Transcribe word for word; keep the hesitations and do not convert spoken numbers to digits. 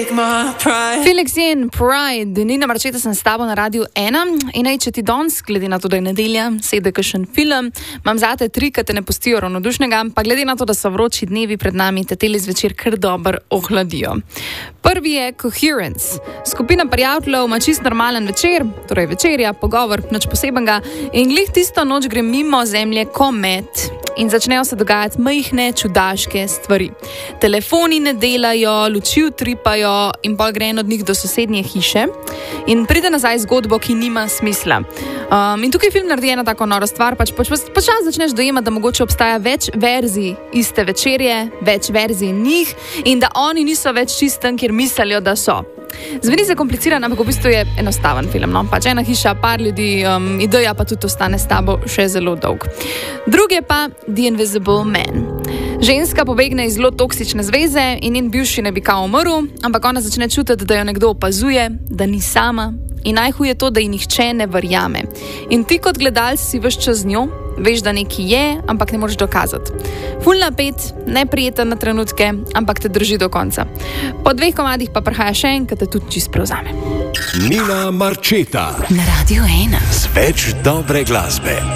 Felix in Pride, Nina Marčeta sem s tabo na Radiu ena in naj, če ti danes, glede na to, da je nedelja, sede kakšen film, imam zate tri, ki te ne pustijo ravnodušnega, pa glede na to, da so vroči dnevi pred nami, te teli zvečer kar dobro ohladijo. Prvi je Coherence. Skupina prijateljev ima čist normalen večer, torej večerja, pogovor, nič posebenega in glih tisto noč gre mimo zemlje komet in začnejo se dogajati majhne, čudaške stvari. Telefoni ne delajo, luči utripajo in pol gre en od njih do sosednje hiše in pride nazaj zgodbo, ki nima smisla. Um, in tukaj film naredi ena tako noro stvar, pač počas pač, pač začneš dojemati, da mogoče obstaja več verzij iste večerje, več verzij njih in da oni niso več čist tam, kjer mislijo, da so. Zveni se kompliciran, ampak v bistvu je enostaven film. No? Pač ena hiša, par ljudi, um, ideja pa tudi ostane s tabo še zelo dolg. Drugi je pa The Invisible Man. Ženska pobegne iz zelo toksične zveze in njen bivši ne bi kao umrl, ampak ona začne čutiti, da jo nekdo opazuje, da ni sama in najhuje to, da ji nihče ne verjame. In ti kot gledalec si ves čas z njo, veš, da nekaj je, ampak ne moreš dokazati. Ful napet, neprijeten na trenutke, ampak te drži do konca. Po dveh komadih pa prihaja še en, ki te tudi čist prevzame. Nina Marčeta na Radiu ena. Z več dobre glasbe.